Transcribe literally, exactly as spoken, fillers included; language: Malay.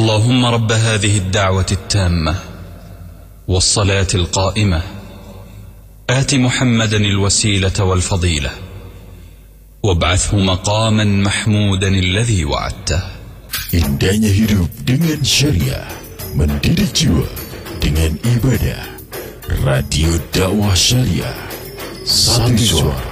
اللهم رب هذه الدعوة التامة والصلاة القائمة آت محمدا الوسيلة والفضيلة وابعثه مقاما محمودا الذي وعدته. Indahnya hidup dengan syariah, mendidik jiwa dengan ibadah. Radio Dakwah Syariah, satu suara.